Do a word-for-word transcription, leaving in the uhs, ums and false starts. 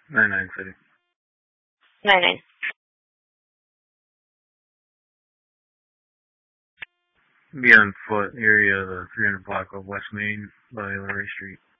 ninety-nine City. Nine nine. Be on foot area of the three hundred block of West Main by Larray Street.